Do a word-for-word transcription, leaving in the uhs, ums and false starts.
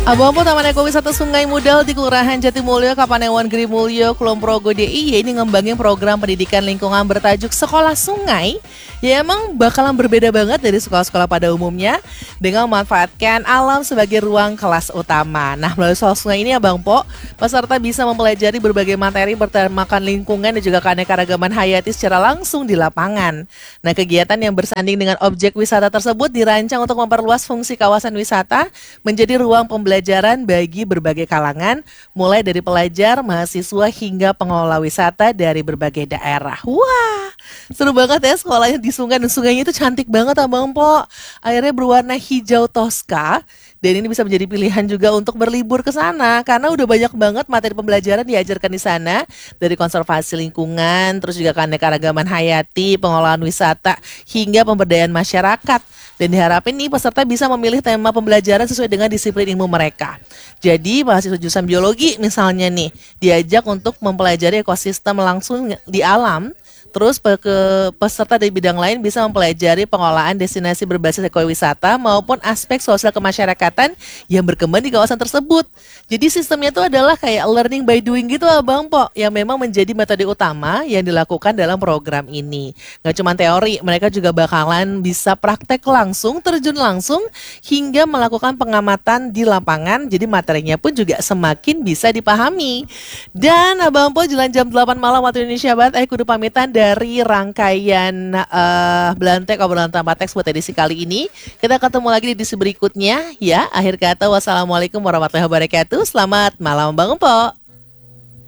Abang-abang Taman Ekowisata Sungai Mudal di Kelurahan Jatimulyo, Kapanewon Grimulyo, Kulon Progo D I Y ini ngembangin program pendidikan lingkungan bertajuk Sekolah Sungai. Ya emang bakalan berbeda banget dari sekolah-sekolah pada umumnya dengan memanfaatkan alam sebagai ruang kelas utama. Nah, melalui Sekolah Sungai ini Abang Po, peserta bisa mempelajari berbagai materi bertemakan lingkungan dan juga keanekaragaman hayati secara langsung di lapangan. Nah, kegiatan yang bersanding dengan objek wisata tersebut dirancang untuk memperluas fungsi kawasan wisata menjadi ruang pembelajaran pembelajaran bagi berbagai kalangan, mulai dari pelajar, mahasiswa, hingga pengelola wisata dari berbagai daerah. Wah, seru banget ya sekolahnya di sungai, dan sungainya itu cantik banget Abang Po. Airnya berwarna hijau toska, dan ini bisa menjadi pilihan juga untuk berlibur ke sana, karena udah banyak banget materi pembelajaran diajarkan di sana, dari konservasi lingkungan, terus juga keanekaragaman hayati, pengelolaan wisata, hingga pemberdayaan masyarakat. Dan diharapin nih peserta bisa memilih tema pembelajaran sesuai dengan disiplin ilmu mereka. Jadi mahasiswa jurusan biologi misalnya nih diajak untuk mempelajari ekosistem langsung di alam. Terus pe- ke peserta dari bidang lain bisa mempelajari pengolahan destinasi berbasis ekowisata maupun aspek sosial kemasyarakatan yang berkembang di kawasan tersebut. Jadi sistemnya itu adalah kayak learning by doing gitu Abang Po, yang memang menjadi metode utama yang dilakukan dalam program ini. Gak cuma teori, mereka juga bakalan bisa praktek langsung, terjun langsung, hingga melakukan pengamatan di lapangan. Jadi materinya pun juga semakin bisa dipahami. Dan Abang Po jelang jam delapan malam waktu Indonesia Barat, aku kudu pamitan dari rangkaian uh, Belantek obrolan tanpa teks buat edisi kali ini. Kita ketemu lagi di edisi berikutnya ya. Akhir kata wassalamualaikum warahmatullahi wabarakatuh. Selamat malam Bang Po.